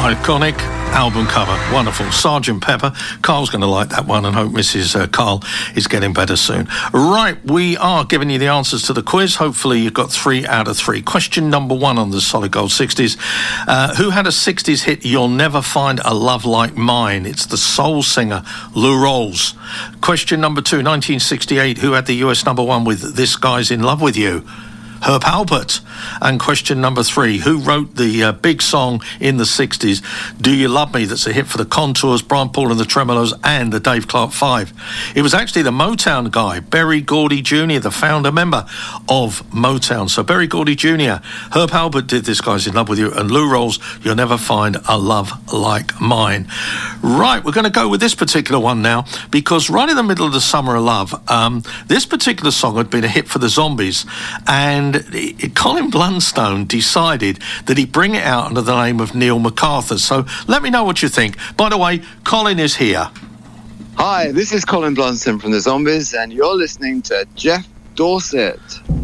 Iconic album cover. Wonderful. Sgt. Pepper. Carl's going to like that one and hope Mrs. Carl is getting better soon. Right, we are giving you the answers to the quiz. Hopefully you've got 3 out of 3. Question number 1 on the Solid Gold 60s. Who had a 60s hit, You'll Never Find a Love Like Mine? It's the soul singer Lou Rawls. Question number 2, 1968. Who had the US number 1 with This Guy's in Love with You? Herb Alpert. And question number 3, who wrote the big song in the 60s, Do You Love Me? That's a hit for the Contours, Brian Paul and the Tremolos, and the Dave Clark 5. It was actually the Motown guy, Berry Gordy Jr., the founder member of Motown. So Berry Gordy Jr., Herb Alpert did This Guy's in Love with You, and Lou Rawls, You'll Never Find a Love Like Mine. Right, we're going to go with this particular one now, because right in the middle of the Summer of Love, this particular song had been a hit for the Zombies, and Colin Blunstone decided that he'd bring it out under the name of Neil MacArthur. So let me know what you think. By the way, Colin is here. Hi, this is Colin Blunstone from the Zombies, and you're listening to Jeff Dorset.